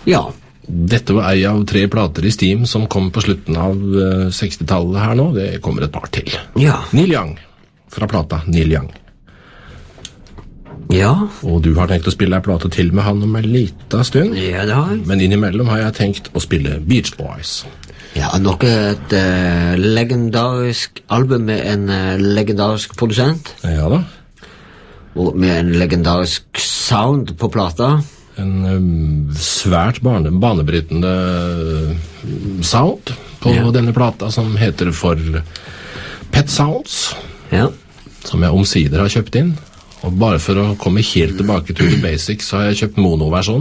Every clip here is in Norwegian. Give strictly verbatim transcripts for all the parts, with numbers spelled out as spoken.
Ja. Dette var ei av tre plater i Steam som kom på slutten av uh, sekstitallet her nå. Det kommer et par til. Ja. Neil Young, fra plata Neil Young. Ja. Og du har tenkt å spille ei plate til med han om en liten stund. Ja, det har jeg. Men innimellom har jeg tenkt å spille Beach Boys. Ja, nok et uh, legendarisk album med en uh, legendarisk produsent. Ja da. Og med en legendarisk sound på plata. En um, svært bane, banebrytende sound på Ja. denne plata som heter for Pet Sounds, Ja. som jeg omsider har kjøpt inn. Og bare for å komme helt tilbake til the basics, så har jeg kjøpt monoversjon.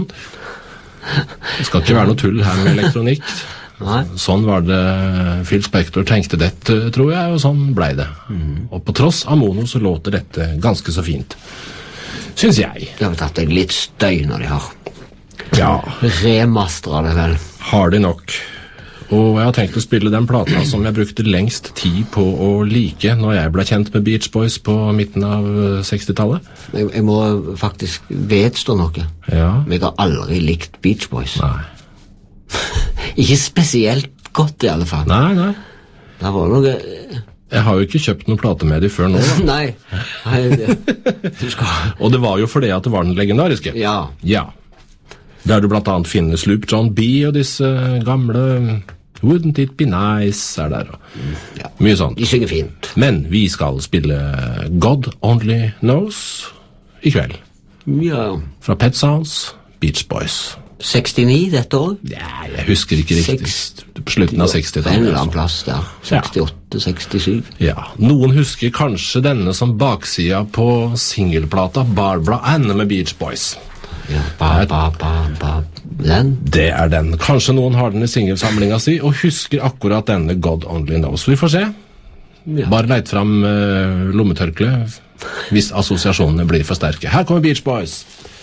Det skal ikke være noe tull her med elektronikk. Nei. Sånn var det Phil Spector tenkte dette, tror jeg, og sånn ble det. Mm. Og på tross av mono så låter dette ganske så fint, synes jeg. De har tatt deg litt støy når de har. Ja, Remastret det vel. har de nok. Og jeg har tenkt å spille den plata som jeg brukte lengst tid på å like når jeg ble kjent med Beach Boys på midten av sekstitallet. Jeg, jeg må faktisk vedstå noe. Ja. Jeg har aldri likt Beach Boys. Nei. Ikke spesielt godt i alle fall. Nei, nei. Det var noe... Jeg har jo ikke kjøpt noen plate med de før nå, da. Nei. Nei det, du skal... Og det var jo fordi at det var den legendariske. Ja. Ja. Der du blant annet finner Sloop John B og disse gamle Wouldn't It Be Nice er der. Ja. Mye sånt. De synger fint. Men vi skal spille God Only Knows i kveld. Ja. Fra Pet Sounds, Beach Boys. sekstini dette år. Ja, jeg husker ikke riktig. På slutten av sekstitallet. En eller annen plass der. sekstiåtte sekstisju. Ja, noen husker kanskje denne som baksida på singelplata Barbara Ann med Beach Boys. Ja, ba, ba, ba, ba. Den? Det er den. Kanskje noen har den i singelsamlinga si og husker akkurat denne God Only Knows. Vi får se. Ja. Bare leit fram uh, lommetørkle hvis assosiasjonene blir for sterke. Her kommer Beach Boys.